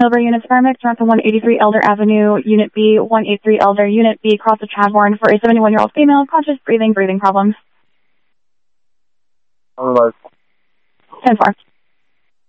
Over units paramedics around 183 Elder Avenue, Unit B, 183 Elder, Unit B, cross the Chadbourne for a 71-year-old female, conscious breathing problems. 10-4.